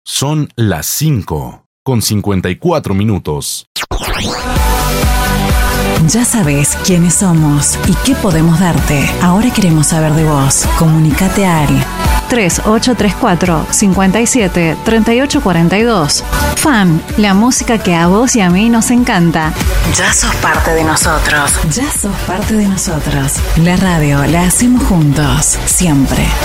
Son las 5:54. Ya sabes quiénes somos y qué podemos darte. Ahora queremos saber de vos. Comunicate al 3834-57-3842. Fan, la música que a vos y a mí nos encanta. Ya sos parte de nosotros. Ya sos parte de nosotros. La radio la hacemos juntos, siempre.